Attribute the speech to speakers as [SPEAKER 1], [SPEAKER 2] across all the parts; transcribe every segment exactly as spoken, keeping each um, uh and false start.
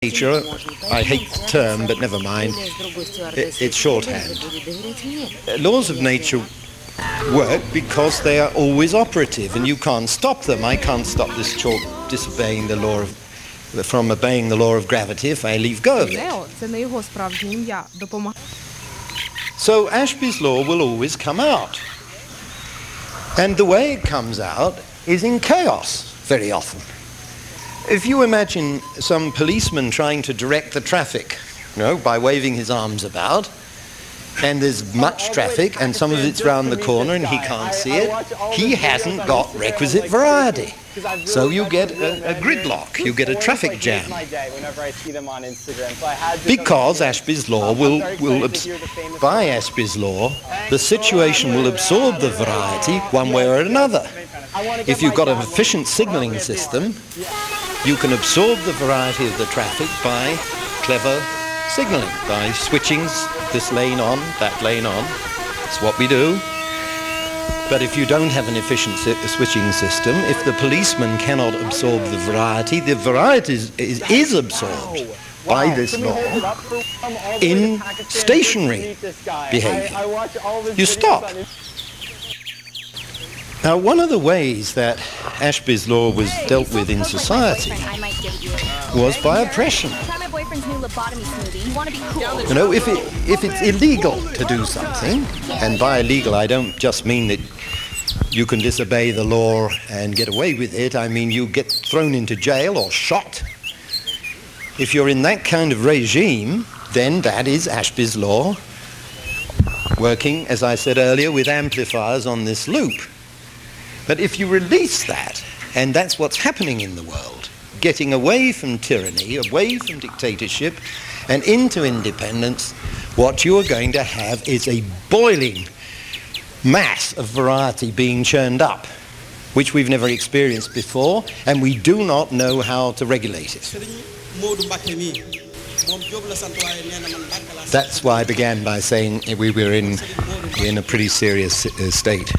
[SPEAKER 1] Nature, I hate the term, but never mind, it, it's shorthand. Laws of nature work because they are always operative and you can't stop them. I can't stop this chalk disobeying the law of, from obeying the law of gravity if I leave go of it. So Ashby's law will always come out. And the way it comes out is in chaos very often. If you imagine some policeman trying to direct the traffic, you know, by waving his arms about, and there's much traffic and some of it's round the corner and he can't see it, he hasn't got requisite variety. So you get a, a gridlock, you get a traffic jam. Because Ashby's law will, will by Ashby's law, the situation will absorb the variety one way or another. If you've got an efficient signalling system, you can absorb the variety of the traffic by clever signalling, by switching this lane on, that lane on. It's what we do. But if you don't have an efficient si switching system, if the policeman cannot absorb the variety, the variety is, is, is absorbed by this law in stationary behavior. You stop. Now, one of the ways that Ashby's law was dealt with in society was by oppression. You know, if, it, if it's illegal to do something, and by illegal I don't just mean that you can disobey the law and get away with it, I mean you get thrown into jail or shot. If you're in that kind of regime, then that is Ashby's law, working, as I said earlier, with amplifiers on this loop. But if you release that, and that's what's happening in the world, getting away from tyranny, away from dictatorship, and into independence, what you are going to have is a boiling mass of variety being churned up, which we've never experienced before, and we do not know how to regulate it. That's why I began by saying we were in, in a pretty serious uh, state.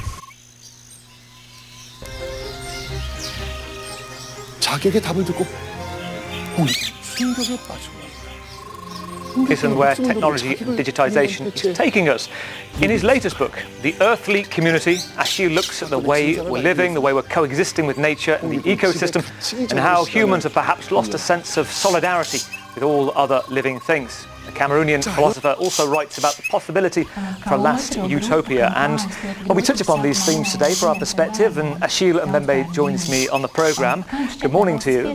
[SPEAKER 2] And where technology and digitisation is taking us. In his latest book, The Earthly Community, Achille looks at the way we're living, the way we're coexisting with nature and the ecosystem, and how humans have perhaps lost a sense of solidarity with all other living things. The Cameroonian philosopher also writes about the possibility for a last utopia. And well, we touch upon these themes today for our perspective, and Achille Mbembe joins me on the programme. Good morning to you.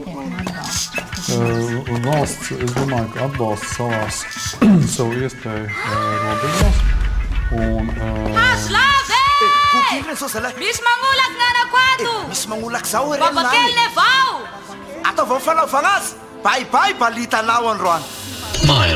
[SPEAKER 3] Valsts, es domāju, ka atbalsta savās savu iespēju robežās. Un
[SPEAKER 4] Misy mangolak na nakwato.
[SPEAKER 5] Misy mangolak zao ren
[SPEAKER 4] Babakely vao.
[SPEAKER 5] Atao vao fanaovana azy. Bye bye balitanao androany.
[SPEAKER 6] My